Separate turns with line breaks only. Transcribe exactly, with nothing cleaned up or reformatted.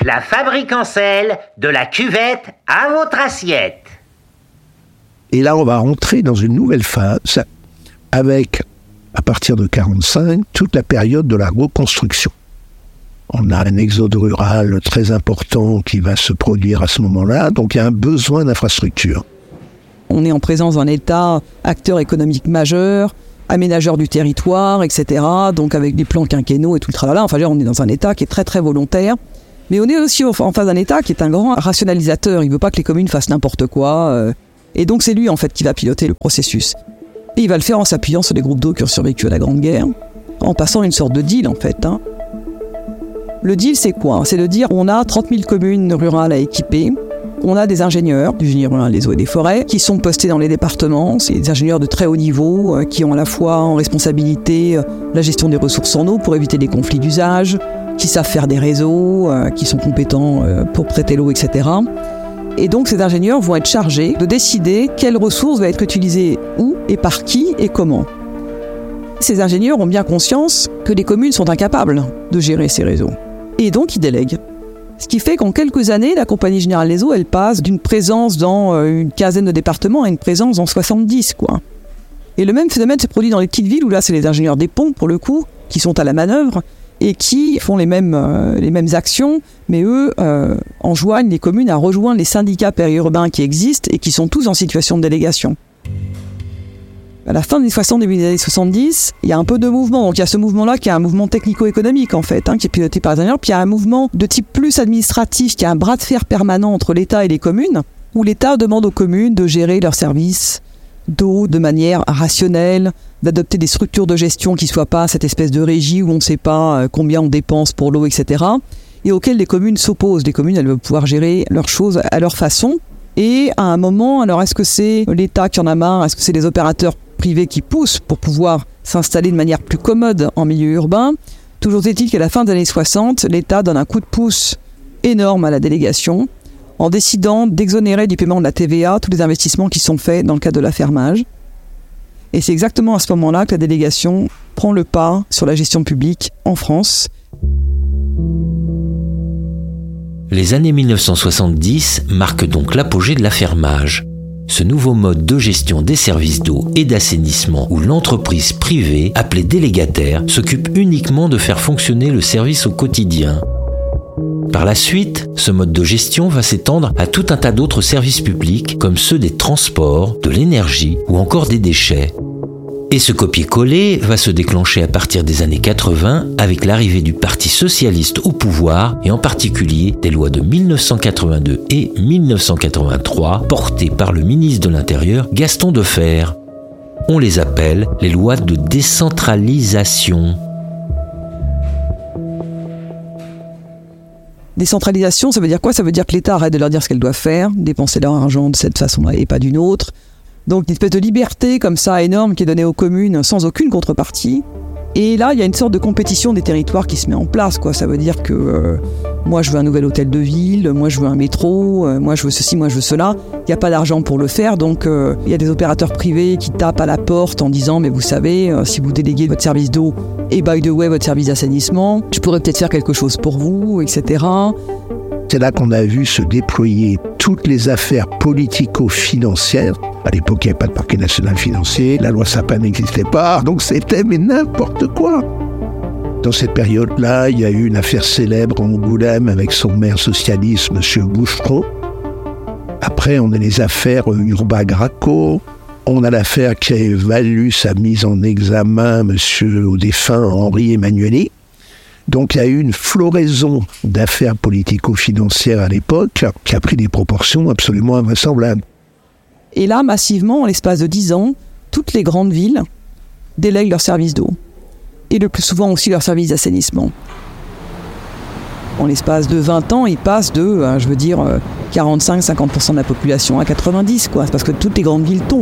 La fabrique en sel, de la cuvette à votre assiette.
Et là, on va rentrer dans une nouvelle phase avec, à partir de quarante-cinq, toute la période de la reconstruction. On a un exode rural très important qui va se produire à ce moment-là, donc il y a un besoin d'infrastructure.
On est en présence d'un État acteur économique majeur, aménageur du territoire, et cetera. Donc avec des plans quinquennaux et tout le tralala. Enfin, on est dans un État qui est très très volontaire. Mais on est aussi en face d'un État qui est un grand rationalisateur. Il ne veut pas que les communes fassent n'importe quoi. Et donc c'est lui en fait qui va piloter le processus. Et il va le faire en s'appuyant sur les groupes d'eau qui ont survécu à la Grande Guerre, en passant une sorte de deal en fait. Hein. Le deal, c'est quoi ? C'est de dire on a trente mille communes rurales à équiper. On a des ingénieurs, du génie rural des eaux et des forêts, qui sont postés dans les départements. C'est des ingénieurs de très haut niveau, euh, qui ont à la fois en responsabilité euh, la gestion des ressources en eau pour éviter les conflits d'usage, qui savent faire des réseaux, euh, qui sont compétents euh, pour traiter l'eau, et cetera. Et donc ces ingénieurs vont être chargés de décider quelle ressource va être utilisée où et par qui et comment. Ces ingénieurs ont bien conscience que les communes sont incapables de gérer ces réseaux. Et donc ils délèguent. Ce qui fait qu'en quelques années, la Compagnie Générale des Eaux, elle passe d'une présence dans une quinzaine de départements à une présence dans soixante-dix, quoi. Et le même phénomène se produit dans les petites villes où là, c'est les ingénieurs des ponts, pour le coup, qui sont à la manœuvre et qui font les mêmes, euh, les mêmes actions, mais eux euh, enjoignent les communes à rejoindre les syndicats périurbains qui existent et qui sont tous en situation de délégation. À la fin des années soixante, début des années soixante-dix, il y a un peu de mouvement. Donc il y a ce mouvement-là qui est un mouvement technico-économique en fait, hein, qui est piloté par les ingénieurs. Puis il y a un mouvement de type plus administratif, qui a un bras de fer permanent entre l'État et les communes, où l'État demande aux communes de gérer leurs services d'eau de manière rationnelle, d'adopter des structures de gestion qui ne soient pas cette espèce de régie où on ne sait pas combien on dépense pour l'eau, et cetera. Et auxquelles les communes s'opposent. Les communes, elles veulent pouvoir gérer leurs choses à leur façon. Et à un moment, alors est-ce que c'est l'État qui en a marre ? Est-ce que c'est les opérateurs privés qui poussent pour pouvoir s'installer de manière plus commode en milieu urbain ? Toujours est-il qu'à la fin des années soixante, l'État donne un coup de pouce énorme à la délégation en décidant d'exonérer du paiement de la T V A tous les investissements qui sont faits dans le cadre de l'affermage. Et c'est exactement à ce moment-là que la délégation prend le pas sur la gestion publique en France.
Les années mille neuf cent soixante-dix marquent donc l'apogée de l'affermage. Ce nouveau mode de gestion des services d'eau et d'assainissement où l'entreprise privée, appelée délégataire, s'occupe uniquement de faire fonctionner le service au quotidien. Par la suite, ce mode de gestion va s'étendre à tout un tas d'autres services publics comme ceux des transports, de l'énergie ou encore des déchets. Et ce copier-coller va se déclencher à partir des années quatre-vingts avec l'arrivée du Parti socialiste au pouvoir et en particulier des lois de mille neuf cent quatre-vingt-deux et mille neuf cent quatre-vingt-trois portées par le ministre de l'Intérieur Gaston Defferre. On les appelle les lois de décentralisation.
Décentralisation, ça veut dire quoi ? Ça veut dire que l'État arrête de leur dire ce qu'elles doivent faire, dépenser leur argent de cette façon-là et pas d'une autre. Donc une espèce de liberté comme ça énorme qui est donnée aux communes sans aucune contrepartie. Et là, il y a une sorte de compétition des territoires qui se met en place, quoi. Ça veut dire que euh, moi, je veux un nouvel hôtel de ville, moi, je veux un métro, euh, moi, je veux ceci, moi, je veux cela. Il n'y a pas d'argent pour le faire, donc euh, il y a des opérateurs privés qui tapent à la porte en disant « Mais vous savez, euh, si vous déléguez votre service d'eau et by the way, votre service d'assainissement, je pourrais peut-être faire quelque chose pour vous, et cetera »
C'est là qu'on a vu se déployer toutes les affaires politico-financières. À l'époque, il n'y avait pas de parquet national financier, la loi Sapin n'existait pas, donc c'était mais n'importe quoi. Dans cette période-là, il y a eu une affaire célèbre en Angoulême avec son maire socialiste, M. Boucheron. Après, on a les affaires Urbain-Graco. On a l'affaire qui a valu sa mise en examen, M. au défunt Henri Emmanuelli. Donc il y a eu une floraison d'affaires politico-financières à l'époque qui a pris des proportions absolument invraisemblables.
Et là, massivement, en l'espace de dix ans, toutes les grandes villes délèguent leurs services d'eau. Et le plus souvent aussi leurs services d'assainissement. En l'espace de vingt ans, ils passent de, je veux dire, quarante-cinq à cinquante pour cent de la population à quatre-vingt-dix, quoi. C'est parce que toutes les grandes villes tombent.